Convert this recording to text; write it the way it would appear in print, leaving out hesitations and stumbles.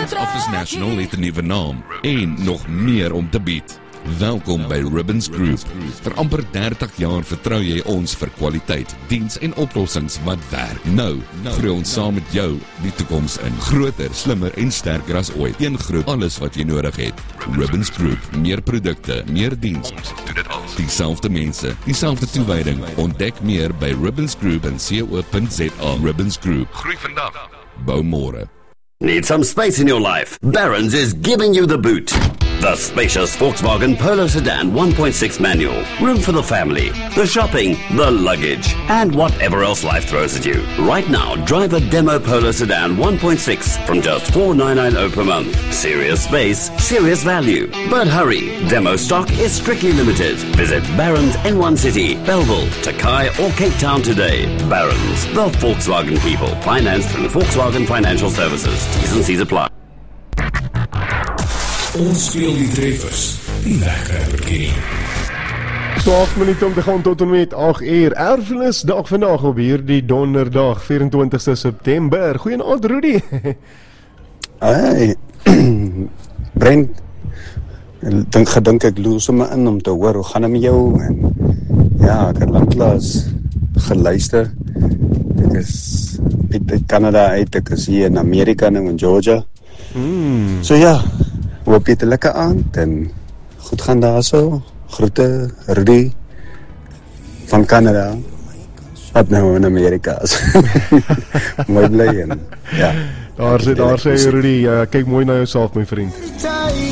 Ons Office National het 'n nuwe naam en nog meer om te bied. Welkom by Ribbons Group. Vir amper 30 jaar vertrou jy ons vir kwaliteit, diens en oplossings wat werk. Nou groei ons saam met jou die toekoms in. Groter, slimmer en sterker as ooit. Een groep, alles wat jy nodig het. Ribbons Group, meer produkte, meer diens. Doen dit alles. Dieselfde mense, dieselfde toewyding. Ontdek meer by ribbonsgroup.co.za. Ribbons Group. Groei vandag. Bou môre. Need some space in your life? Barron's is giving you the boot. The spacious Volkswagen Polo Sedan 1.6 manual. Room for the family, the shopping, the luggage, and whatever else life throws at you. Right now, drive a demo Polo Sedan 1.6 from just $4,990 per month. Serious space, serious value. But hurry, demo stock is strictly limited. Visit Barron's in one city, Belleville, Takai or Cape Town today. Barron's, the Volkswagen people. Financed through Volkswagen Financial Services. T's and C's apply. Ons speel die treffers, die wegkruiperkie. 12 minute om te gaan tot en met 8 uur. Erfenisdag vandag op hierdie donderdag, 24 September. Goeienaand, Rudy. Hey, Brent, gedink ek loos my in om te hoor, hoe gaan het met jou? En ja, ek het lanklaas geluister. Ek is uit Canada uit, ek is hier in Amerika nou in Georgia. So ja, hoop jy het 'n lekker aand en goed gaan daar so. Groete, Rudy van Canada, wat nou in Amerika is. Mooi bly en ja. Daar sê Rudy, kyk mooi na jouself my vriend.